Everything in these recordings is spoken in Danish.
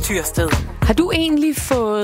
Tyrsted. Har du egentlig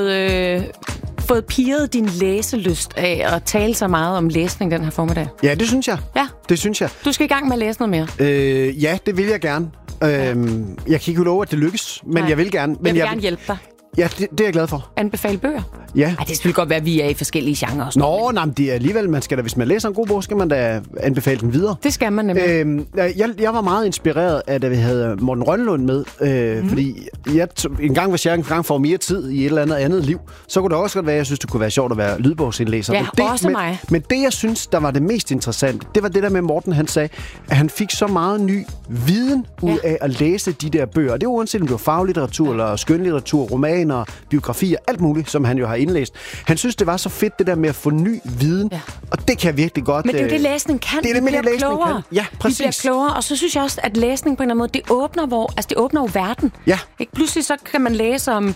fået pirret din læselyst af at tale så meget om læsning den her formiddag? Ja, det synes jeg. Ja. Det synes jeg. Du skal i gang med at læse noget mere. Ja, det vil jeg gerne. Jeg kan ikke love, at det lykkes, men jeg vil gerne. Men jeg vil gerne hjælpe dig. Ja, det er jeg glad for. Anbefale bøger? Ja. Ej, det er selvfølgelig godt være, at vi er i forskellige genrer. Nej, men det er alligevel, man skal da, hvis man læser en god bog, skal man da anbefale den videre. Det skal man nemlig. Jeg var meget inspireret af, da vi havde Morten Rønnelund med, fordi hvis jeg engang får mere tid i et eller andet liv, så kunne det også godt være, at jeg synes, det kunne være sjovt at være lydbogsindlæser. Ja, også mig. Men det, jeg synes, der var det mest interessante, det var det der med Morten, han sagde, at han fik så meget ny viden ud af at læse de der bøger. Det er uanset om det var faglitteratur, eller skønlitteratur, romaner, biografier, alt muligt, som han jo har indlæst. Han synes, det var så fedt, det der med at få ny viden, og det kan jeg virkelig godt... Men det er jo det, læsning kan. Det er det, læsning klogere. Kan. Ja, præcis. Vi bliver klogere, og så synes jeg også, at læsning på en eller anden måde, det åbner jo verden. Ja. Ikke? Pludselig så kan man læse om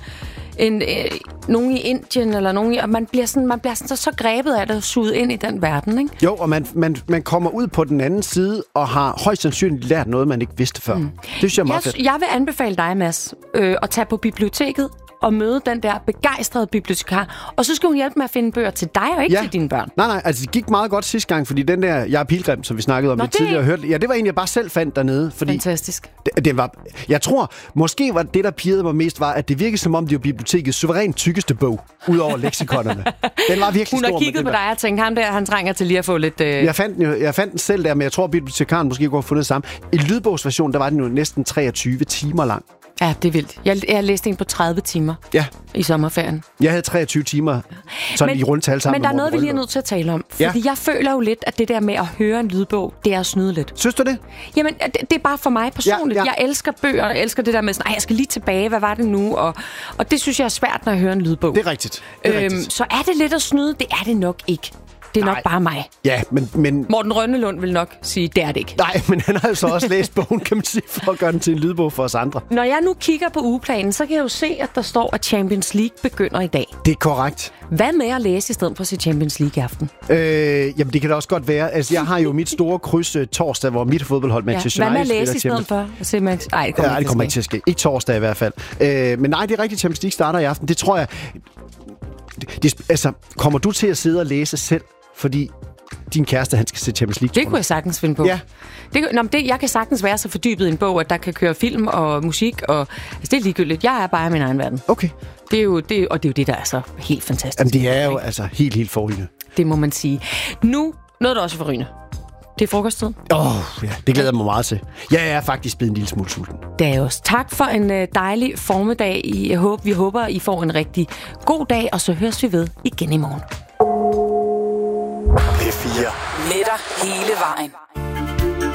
nogen i Indien, eller nogen og man bliver sådan så grebet af det og suget ind i den verden, ikke? Jo, og man kommer ud på den anden side og har højst sandsynligt lært noget, man ikke vidste før. Det synes jeg er meget fedt. Jeg vil anbefale dig, Mads, at tage på biblioteket og møde den der begejstrede bibliotekar. Og så skal hun hjælpe med at finde bøger til dig og ikke til dine børn. Nej, altså det gik meget godt sidste gang, fordi den der Jeg er pilgrim, som vi snakkede om lidt tidligere, hørte, det var egentlig, jeg bare selv fandt dernede. Fordi fantastisk. Det var, jeg tror, måske var det, der pirrede mig mest, var, at det virkede som om, det var bibliotekets suverænt tykkeste bog, ud over leksikonerne. Den var virkelig stor. Hun har kigget på dig og tænkt, ham der, han trænger til lige at få lidt... Jeg fandt den selv der, men jeg tror, bibliotekaren måske kunne have fundet det samme. I lydbogsversion, der var den jo næsten 23 timer lang. Ja, det er vildt. Jeg læste en på 30 timer i sommerferien. Jeg havde 23 timer sådan i rundtal sammen. Men der er noget, vi lige er nødt til at tale om. Fordi jeg føler jo lidt, at det der med at høre en lydbog, det er at snyde lidt. Synes du det? Jamen, det er bare for mig personligt. Jeg elsker bøger, og jeg elsker det der med sådan, jeg skal lige tilbage, hvad var det nu? Og det synes jeg er svært, når jeg hører en lydbog. Det er rigtigt. Så er det lidt at snyde? Det er det nok ikke. Det er nok bare mig. Ja, men... Morten Rønnelund vil nok sige, det er det ikke. Nej, men han har altså også læst bogen, kan man sige, for at gøre den til en lydbog for os andre. Når jeg nu kigger på ugeplanen, så kan jeg jo se, at der står, at Champions League begynder i dag. Det er korrekt. Hvad med at læse i stedet for at se Champions League i aften? Jamen, det kan da også godt være. Altså, jeg har jo mit store kryds torsdag, hvor mit fodboldhold Manchester United... Hvad med at læse i stedet for at se Max? Nej, det kommer ikke til at ske. Ikke torsdag i hvert fald. Men nej, det er rigtigt. Champions League starter i aften. Det tror jeg... kommer du til at sidde og læse selv, fordi din kæreste, han skal se Champions League? Det kunne jeg sagtens finde på. Ja. Jeg kan sagtens være så fordybet i en bog, at der kan køre film og musik, og det er ligegyldigt. Jeg er bare i min egen verden. Okay. Det er jo det, der er så helt fantastisk. Jamen, det er jo altså helt forrygende. Det må man sige. Nu, noget der også er forrygende. Det er frokosttid. Ja, det glæder jeg mig meget til. Jeg er faktisk blevet en lille smule sulten. Det er også. Tak for en dejlig formiddag. Vi håber, I får en rigtig god dag, og så høres vi ved igen i morgen. P4. Med dig hele vejen.